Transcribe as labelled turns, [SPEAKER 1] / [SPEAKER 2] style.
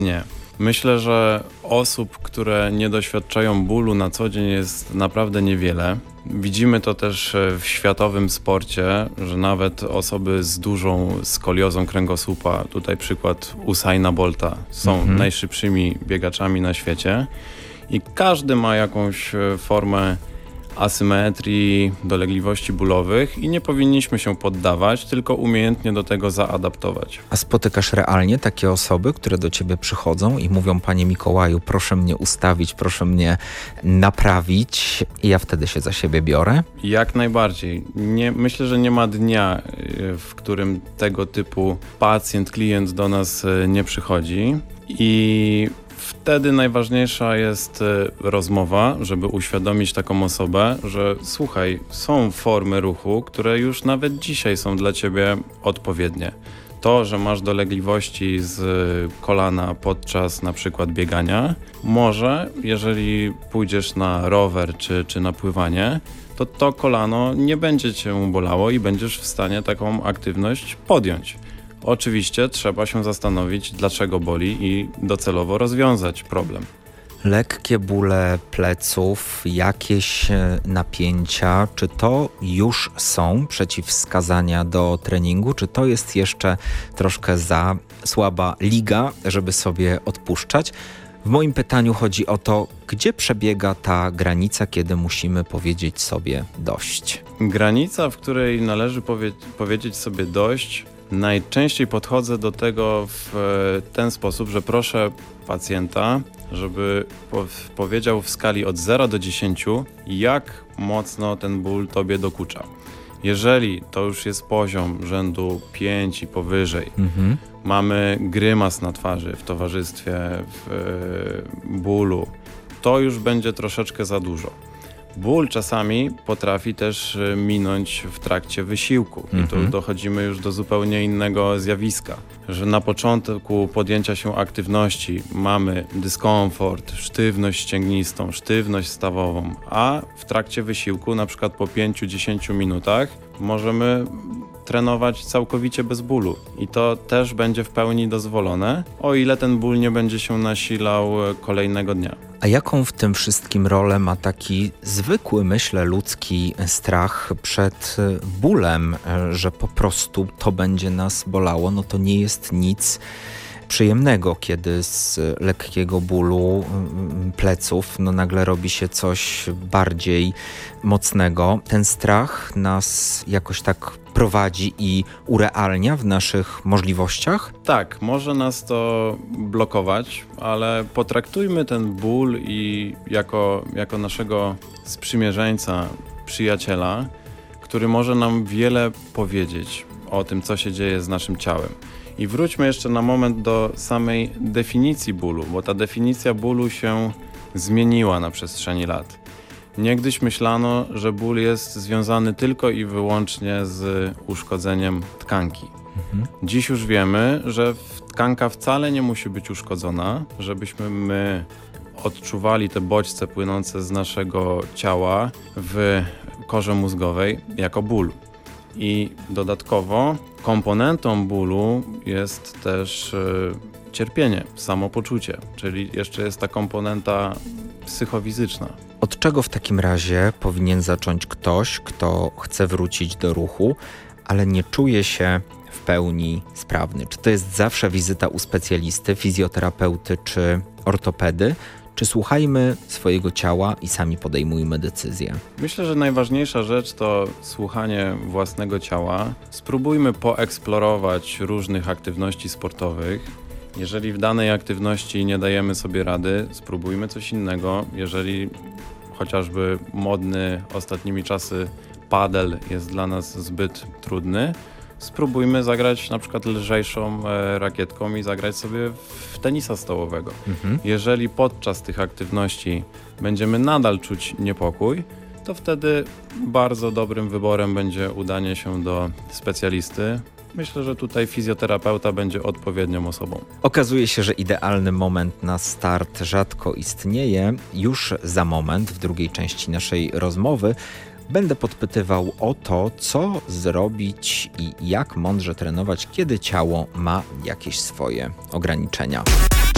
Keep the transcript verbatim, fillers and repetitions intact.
[SPEAKER 1] Nie. Myślę, że osób, które nie doświadczają bólu na co dzień jest naprawdę niewiele. Widzimy to też w światowym sporcie, że nawet osoby z dużą skoliozą kręgosłupa, tutaj przykład Usaina Bolta, są
[SPEAKER 2] Mhm.
[SPEAKER 1] najszybszymi biegaczami na świecie i każdy ma jakąś formę asymetrii, dolegliwości bólowych i nie powinniśmy się poddawać, tylko umiejętnie do tego zaadaptować.
[SPEAKER 2] A spotykasz realnie takie osoby, które do ciebie przychodzą i mówią: panie Mikołaju, proszę mnie ustawić, proszę mnie naprawić, i ja wtedy się za siebie biorę?
[SPEAKER 1] Jak najbardziej. Nie, myślę, że nie ma dnia, w którym tego typu pacjent, klient do nas nie przychodzi i wtedy najważniejsza jest rozmowa, żeby uświadomić taką osobę, że słuchaj, są formy ruchu, które już nawet dzisiaj są dla ciebie odpowiednie. To, że masz dolegliwości z kolana podczas na przykład biegania, może, jeżeli pójdziesz na rower czy, czy na pływanie, to to kolano nie będzie cię bolało i będziesz w stanie taką aktywność podjąć. Oczywiście trzeba się zastanowić, dlaczego boli i docelowo rozwiązać problem.
[SPEAKER 2] Lekkie bóle pleców, jakieś napięcia, czy to już są przeciwwskazania do treningu, czy to jest jeszcze troszkę za słaba liga, żeby sobie odpuszczać? W moim pytaniu chodzi o to, gdzie przebiega ta granica, kiedy musimy powiedzieć sobie dość.
[SPEAKER 1] Granica, w której należy powie- powiedzieć sobie dość, najczęściej podchodzę do tego w ten sposób, że proszę pacjenta, żeby po- powiedział w skali od zera do dziesięciu, jak mocno ten ból tobie dokucza. Jeżeli to już jest poziom rzędu pięć i powyżej,
[SPEAKER 2] Mhm.
[SPEAKER 1] mamy grymas na twarzy w towarzystwie w, e, bólu, to już będzie troszeczkę za dużo. Ból czasami potrafi też minąć w trakcie wysiłku i tu
[SPEAKER 2] Mhm.
[SPEAKER 1] dochodzimy już do zupełnie innego zjawiska, że na początku podjęcia się aktywności mamy dyskomfort, sztywność ścięgnistą, sztywność stawową, a w trakcie wysiłku, na przykład po pięciu do dziesięciu minutach, możemy trenować całkowicie bez bólu i to też będzie w pełni dozwolone, o ile ten ból nie będzie się nasilał kolejnego dnia.
[SPEAKER 2] A jaką w tym wszystkim rolę ma taki zwykły, myślę, ludzki strach przed bólem, że po prostu to będzie nas bolało? No to nie jest nic przyjemnego, kiedy z lekkiego bólu pleców no nagle robi się coś bardziej mocnego. Ten strach nas jakoś tak prowadzi i urealnia w naszych możliwościach?
[SPEAKER 1] Tak, może nas to blokować, ale potraktujmy ten ból i jako, jako naszego sprzymierzeńca, przyjaciela, który może nam wiele powiedzieć o tym, co się dzieje z naszym ciałem. I wróćmy jeszcze na moment do samej definicji bólu, bo ta definicja bólu się zmieniła na przestrzeni lat. Niegdyś myślano, że ból jest związany tylko i wyłącznie z uszkodzeniem tkanki.
[SPEAKER 2] Mhm.
[SPEAKER 1] Dziś już wiemy, że tkanka wcale nie musi być uszkodzona, żebyśmy my odczuwali te bodźce płynące z naszego ciała w korze mózgowej jako ból. I dodatkowo komponentą bólu jest też y, cierpienie, samopoczucie, czyli jeszcze jest ta komponenta psychofizyczna.
[SPEAKER 2] Od czego w takim razie powinien zacząć ktoś, kto chce wrócić do ruchu, ale nie czuje się w pełni sprawny? Czy to jest zawsze wizyta u specjalisty, fizjoterapeuty czy ortopedy? Czy słuchajmy swojego ciała i sami podejmujmy decyzje?
[SPEAKER 1] Myślę, że najważniejsza rzecz to słuchanie własnego ciała. Spróbujmy poeksplorować różnych aktywności sportowych. Jeżeli w danej aktywności nie dajemy sobie rady, spróbujmy coś innego. Jeżeli chociażby modny ostatnimi czasy padel jest dla nas zbyt trudny, spróbujmy zagrać na przykład lżejszą e, rakietką i zagrać sobie w tenisa stołowego.
[SPEAKER 2] Mhm.
[SPEAKER 1] Jeżeli podczas tych aktywności będziemy nadal czuć niepokój, to wtedy bardzo dobrym wyborem będzie udanie się do specjalisty. Myślę, że tutaj fizjoterapeuta będzie odpowiednią osobą.
[SPEAKER 2] Okazuje się, że idealny moment na start rzadko istnieje. Już za moment, w drugiej części naszej rozmowy, będę podpytywał o to, co zrobić i jak mądrze trenować, kiedy ciało ma jakieś swoje ograniczenia.